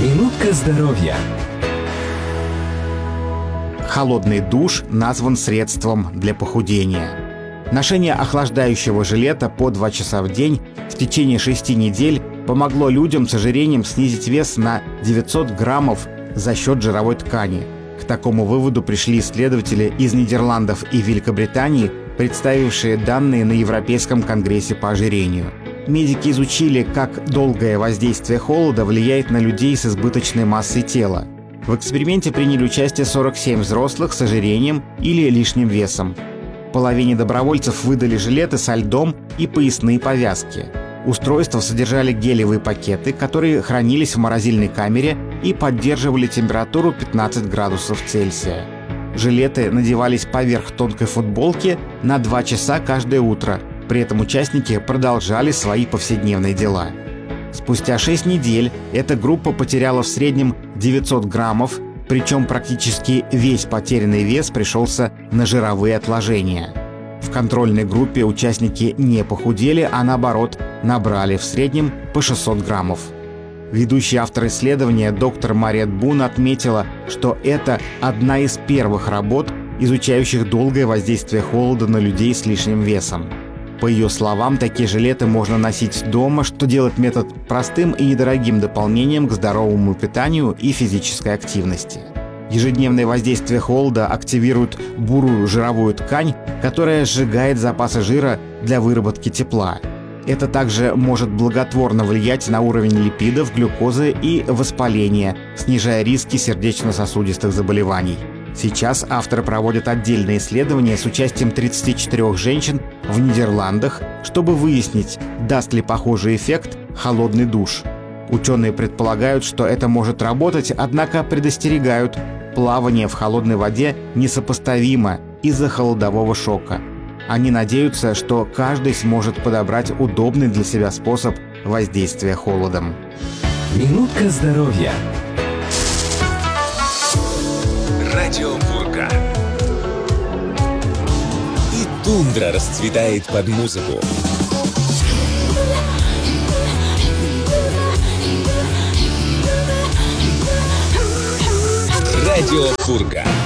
Минутка здоровья. Холодный душ назван средством для похудения. Ношение охлаждающего жилета по 2 часа в день в течение 6 недель помогло людям с ожирением снизить вес на 900 граммов за счет жировой ткани. К такому выводу пришли исследователи из Нидерландов и Великобритании, представившие данные на Европейском конгрессе по ожирению. Медики изучили, как долгое воздействие холода влияет на людей с избыточной массой тела. В эксперименте приняли участие 47 взрослых с ожирением или лишним весом. Половине добровольцев выдали жилеты со льдом и поясные повязки. Устройства содержали гелевые пакеты, которые хранились в морозильной камере и поддерживали температуру 15 градусов Цельсия. Жилеты надевались поверх тонкой футболки на 2 часа каждое утро. При этом участники продолжали свои повседневные дела. Спустя 6 недель эта группа потеряла в среднем 900 граммов, причем практически весь потерянный вес пришелся на жировые отложения. В контрольной группе участники не похудели, а наоборот, набрали в среднем по 600 граммов. Ведущий автор исследования доктор Мариет Бун отметила, что это одна из первых работ, изучающих долгое воздействие холода на людей с лишним весом. По ее словам, такие жилеты можно носить дома, что делает метод простым и недорогим дополнением к здоровому питанию и физической активности. Ежедневное воздействие холода активирует бурую жировую ткань, которая сжигает запасы жира для выработки тепла. Это также может благотворно влиять на уровень липидов, глюкозы и воспаления, снижая риски сердечно-сосудистых заболеваний. Сейчас авторы проводят отдельные исследования с участием 34 женщин в Нидерландах, чтобы выяснить, даст ли похожий эффект холодный душ. Ученые предполагают, что это может работать, однако предостерегают, плавание в холодной воде несопоставимо из-за холодового шока. Они надеются, что каждый сможет подобрать удобный для себя способ воздействия холодом. Минутка здоровья. Радио Вулкан. И тундра расцветает под музыку. Радио Вулкан.